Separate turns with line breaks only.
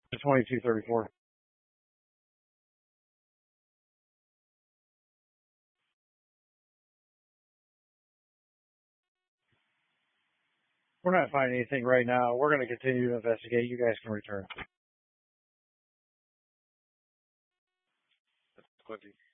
2234. We're not finding anything right now. We're going to continue to investigate. You guys can return. 20.